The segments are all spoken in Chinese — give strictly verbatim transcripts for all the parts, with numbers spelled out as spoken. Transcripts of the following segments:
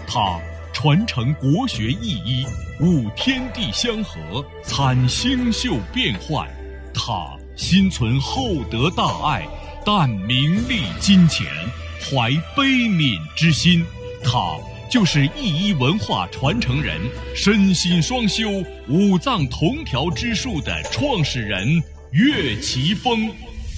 它传承国学意义，悟天地相合，参星宿变幻。它心存厚德大爱，淡名利金钱，怀悲悯之心。它就是义一文化传承人，身心双修五脏同调之术的创始人岳奇峰。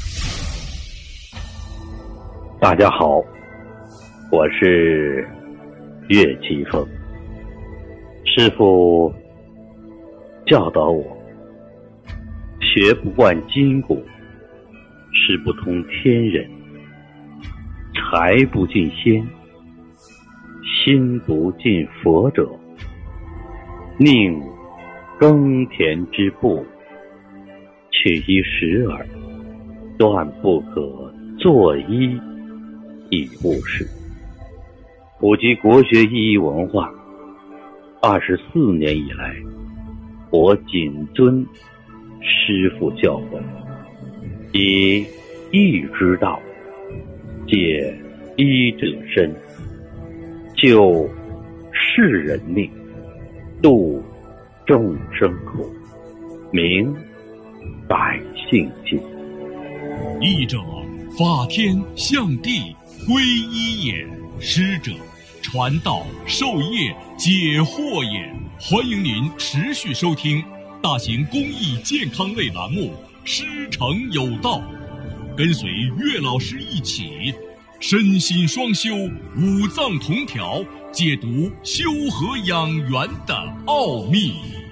大家好，我是岳奇峰。师父教导我，学不惯筋骨，识不通天人，财不进仙，心不进佛者，宁耕田之步，取一时耳，断不可作揖以务事。普及国学意义文化二十四年以来，我谨遵师父教诲，以义之道解医者身，救世人命，度众生苦，明百姓心。 义者，法天象地归一也；师者，传道授业解惑也。欢迎您持续收听大型公益健康类栏目《师承有道》，跟随岳老师一起身心双修，五脏同调，解读修和养元的奥秘。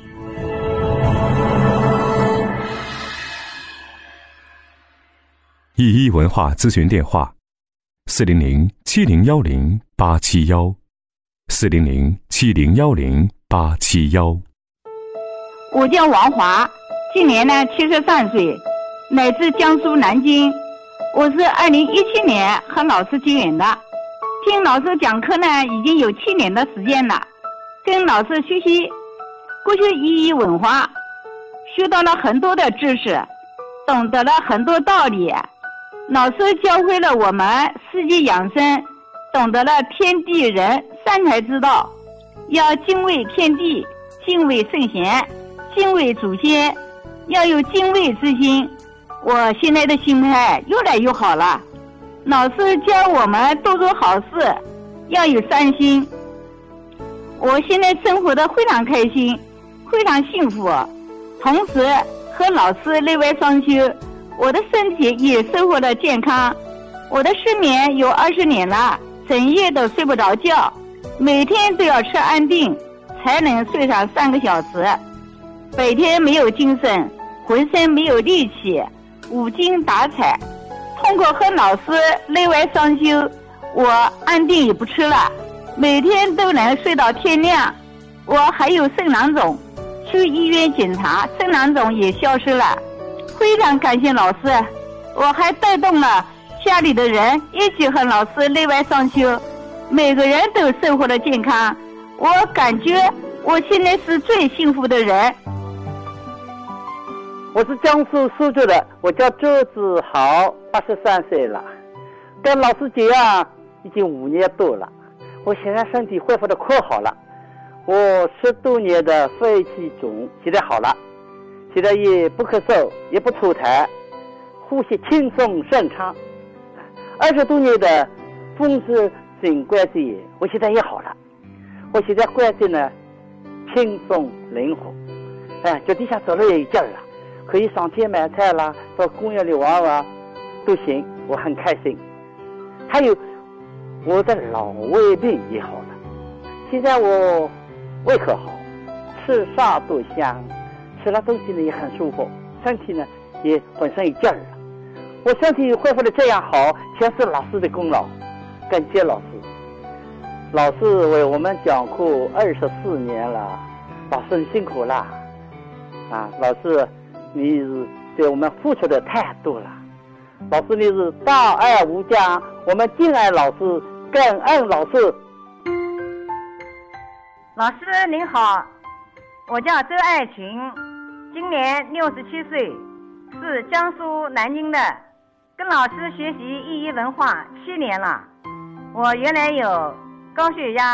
一一文化咨询电话：四零零七零幺零八七幺，四零零七零幺零八七幺。 我叫王华，今年呢七十三岁，来自江苏南京。我是二零一七年和老师结缘的，听老师讲课呢已经有七年的时间了，跟老师学习国学意义文化，学到了很多的知识，懂得了很多道理。老师教会了我们四季养生，懂得了天地人三才之道，要敬畏天地，敬畏圣贤，敬畏祖先，要有敬畏之心。我现在的心态越来越好了。老师教我们多做好事，要有善心。我现在生活的非常开心，非常幸福，同时和老师内外双修，我的身体也收获了健康。我的失眠有二十年了，整夜都睡不着觉，每天都要吃安定才能睡上三个小时。白天没有精神，浑身没有力气，无精打采。通过和老师内外双修，我安定也不吃了，每天都能睡到天亮。我还有肾囊肿，去医院检查，肾囊肿也消失了。非常感谢老师，我还带动了家里的人一起和老师内外双修，每个人都收获了健康。我感觉我现在是最幸福的人。 我是江苏苏州的，我叫周子豪，八十三岁了，跟老师结啊已经五年多了。我现在身体恢复的可好了，我十多年的肺气肿现在好了，现在也不咳嗽，也不吐痰，呼吸轻松顺畅。二十多年的风湿性关节炎，我现在也好了。我现在关节呢轻松灵活，哎，脚底下走了也有劲儿了，可以上街买菜啦，到公园里玩玩都行，我很开心。还有我的老胃病也好了，现在我胃口好，吃啥都香，吃了东西呢也很舒服，身体呢也浑身有劲儿了。我身体恢复的这样好，全是老师的功劳，感谢老师。老师为我们讲课二十四年了，老师你辛苦了啊！老师你是对我们付出的太多了，老师你是大爱无疆，我们敬爱老师，感恩老师。 老师您好，我叫周爱群，今年六十七岁，是江苏南京的，跟老师学习意义文化七年了。我原来有高血压、